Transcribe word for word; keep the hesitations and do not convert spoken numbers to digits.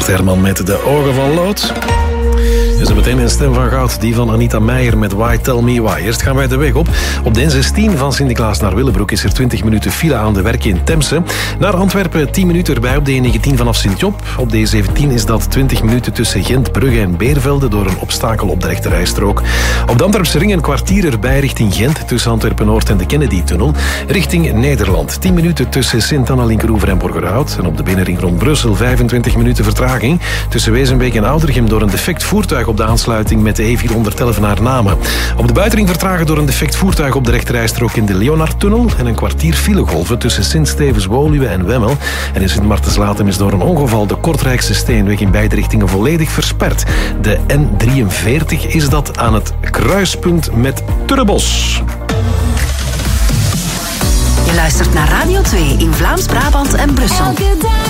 Bart Herman met de ogen van lood. En zo meteen een stem van goud, die van Anita Meijer met Why Tell Me Why. Eerst gaan wij de weg op. Op de N zestien van Sint-Niklaas naar Willebroek is er twintig minuten file aan de werk in Temse. Naar Antwerpen tien minuten erbij op de N negentien vanaf Sint-Job. Op de E zeventien is dat twintig minuten tussen Gent, Brugge en Beervelde door een obstakel op de rechterrijstrook. Op de Antwerpse ring een kwartier erbij richting Gent tussen Antwerpen-Noord en de Kennedy-tunnel. Richting Nederland tien minuten tussen Sint-Anna, Linkeroever en Borgerhout. En op de binnenring rond Brussel vijfentwintig minuten vertraging tussen Wezenbeek en Oudergem door een defect voertuig op de aansluiting met de E vierhonderdelf naar Namen. Op de buitenring vertragen door een defect voertuig op de rechterrijstrook in de Leonardtunnel en een kwartier filegolven tussen Sint-Stevens-Woluwe en Wemmel. En in Sint-Martens-Latem is door een ongeval de Kortrijkse Steenweg in beide richtingen volledig versperd. De N drieënveertig is dat aan het kruispunt met Turebos. Je luistert naar Radio twee in Vlaams-Brabant en Brussel. Elke dag